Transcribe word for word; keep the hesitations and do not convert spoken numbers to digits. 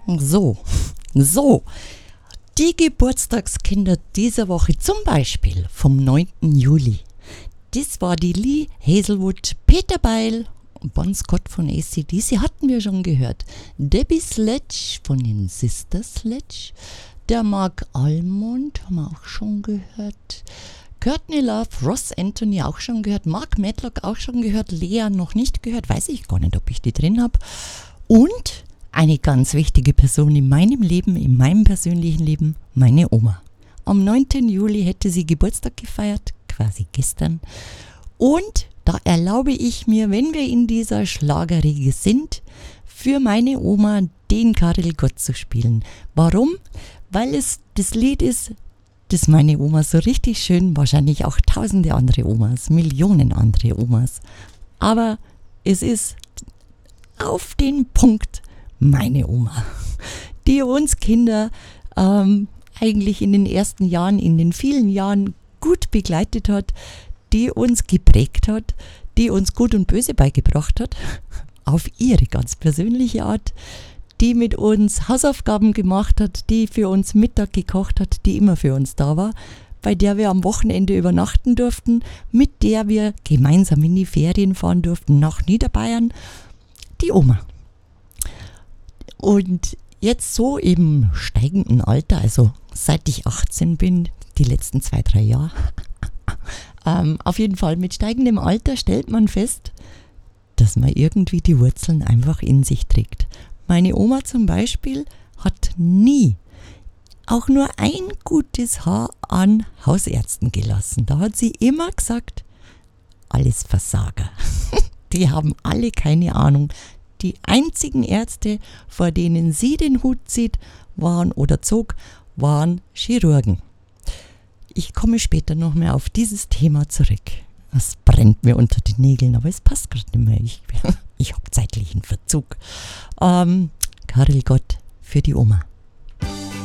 So, so. Die Geburtstagskinder dieser Woche, zum Beispiel vom neunten Juli. Das war die Lee Hazelwood, Peter Beil und Bon Scott von A C D C, hatten wir schon gehört. Debbie Sledge von den Sister Sledge. Der Mark Almond haben wir auch schon gehört. Courtney Love, Ross Anthony auch schon gehört. Mark Medlock auch schon gehört. Lea noch nicht gehört. Weiß ich gar nicht, ob ich die drin habe. Und eine ganz wichtige Person in meinem Leben, in meinem persönlichen Leben, meine Oma. Am neunten Juli hätte sie Geburtstag gefeiert, quasi gestern. Und da erlaube ich mir, wenn wir in dieser Schlagerriege sind, für meine Oma den Karel Gott zu spielen. Warum? Weil es das Lied ist, das meine Oma so richtig schön, wahrscheinlich auch tausende andere Omas, Millionen andere Omas. Aber es ist auf den Punkt meine Oma, die uns Kinder ähm, eigentlich in den ersten Jahren, in den vielen Jahren gut begleitet hat, die uns geprägt hat, die uns Gut und Böse beigebracht hat, auf ihre ganz persönliche Art, die mit uns Hausaufgaben gemacht hat, die für uns Mittag gekocht hat, die immer für uns da war, bei der wir am Wochenende übernachten durften, mit der wir gemeinsam in die Ferien fahren durften nach Niederbayern, die Oma. Und jetzt so im steigenden Alter, also seit ich achtzehn bin, die letzten zwei, drei Jahre, ähm, auf jeden Fall mit steigendem Alter stellt man fest, dass man irgendwie die Wurzeln einfach in sich trägt. Meine Oma zum Beispiel hat nie auch nur ein gutes Haar an Hausärzten gelassen. Da hat sie immer gesagt, alles Versager. Die haben alle keine Ahnung. Die einzigen Ärzte, vor denen sie den Hut zieht, waren oder zog, waren Chirurgen. Ich komme später noch mehr auf dieses Thema zurück. Es brennt mir unter den Nägeln, aber es passt gerade nicht mehr. Ich, ich habe zeitlichen Verzug. Ähm, Karel Gott für die Oma.